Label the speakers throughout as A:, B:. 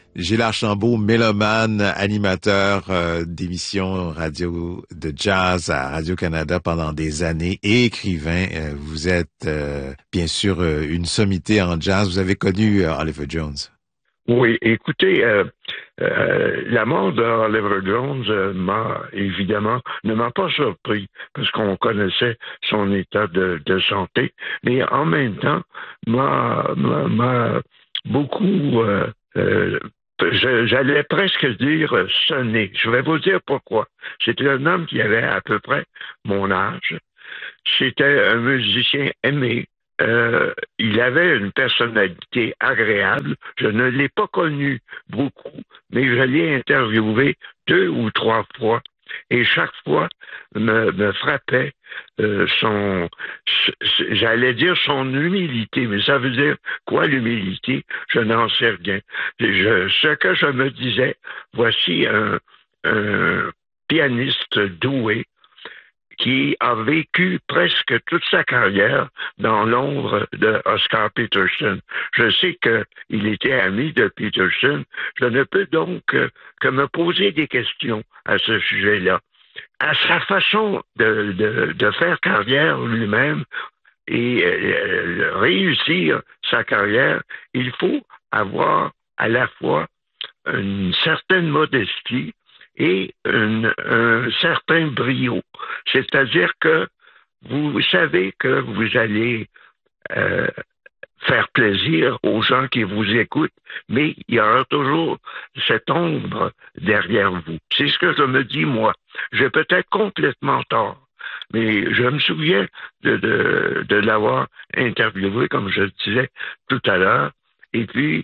A: Gilles Archambault, mélomane, animateur d'émissions radio de jazz à Radio-Canada pendant des années et écrivain. Vous êtes bien sûr une sommité en jazz. Vous avez connu Oliver Jones.
B: Oui, écoutez, la mort d'Oliver Jones ne m'a pas surpris parce qu'on connaissait son état de santé, mais en même temps m'a beaucoup j'allais presque dire sonné. Je vais vous dire pourquoi. C'était un homme qui avait à peu près mon âge. C'était un musicien aimé. Il avait une personnalité agréable. Je ne l'ai pas connu beaucoup, mais je l'ai interviewé 2 ou 3 fois. Et chaque fois me frappait j'allais dire son humilité, mais ça veut dire quoi l'humilité? Je n'en sais rien. Ce que je me disais, voici un pianiste doué qui a vécu presque toute sa carrière dans l'ombre de Oscar Peterson. Je sais qu'il était ami de Peterson. Je ne peux donc que me poser des questions à ce sujet-là. À sa façon de faire carrière lui-même et réussir sa carrière, il faut avoir à la fois une certaine modestie et un certain brio. C'est-à-dire que vous savez que vous allez faire plaisir aux gens qui vous écoutent, mais il y aura toujours cette ombre derrière vous. C'est ce que je me dis, moi. J'ai peut-être complètement tort, mais je me souviens de l'avoir interviewé, comme je le disais tout à l'heure, et puis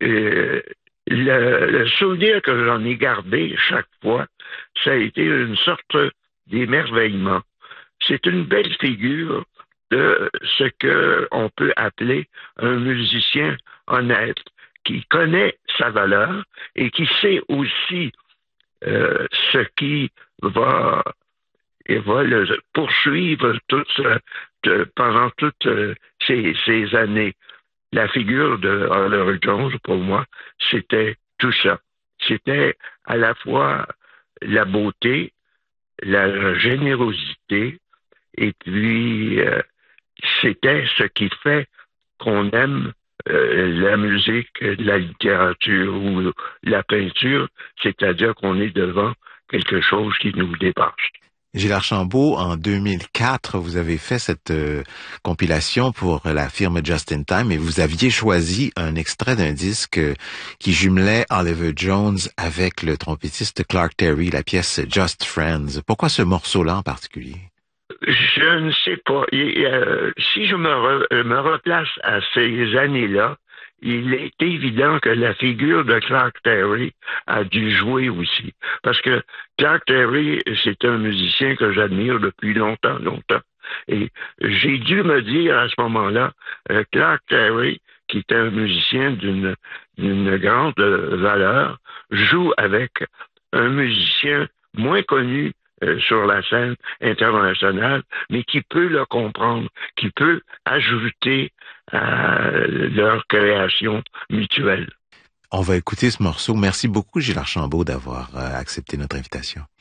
B: le souvenir que j'en ai gardé chaque fois, ça a été une sorte d'émerveillement. C'est une belle figure de ce qu'on peut appeler un musicien honnête, qui connaît sa valeur et qui sait aussi ce qui va le poursuivre pendant toutes ces années. La figure de Oliver Jones, pour moi, c'était tout ça. C'était à la fois la beauté, la générosité, et puis c'était ce qui fait qu'on aime la musique, la littérature ou la peinture, c'est-à-dire qu'on est devant quelque chose qui nous dépasse.
A: Gilles Archambault, en 2004, vous avez fait cette compilation pour la firme Just in Time et vous aviez choisi un extrait d'un disque qui jumelait Oliver Jones avec le trompettiste Clark Terry, la pièce Just Friends. Pourquoi ce morceau-là en particulier?
B: Je ne sais pas. Si je me replace à ces années-là, il est évident que la figure de Clark Terry a dû jouer aussi. Parce que Clark Terry, c'est un musicien que j'admire depuis longtemps, longtemps. Et j'ai dû me dire à ce moment-là, Clark Terry, qui est un musicien d'une grande valeur, joue avec un musicien moins connu sur la scène internationale, mais qui peut le comprendre, qui peut ajouter à leur création mutuelle.
A: On va écouter ce morceau. Merci beaucoup, Gilles Archambault, d'avoir accepté notre invitation.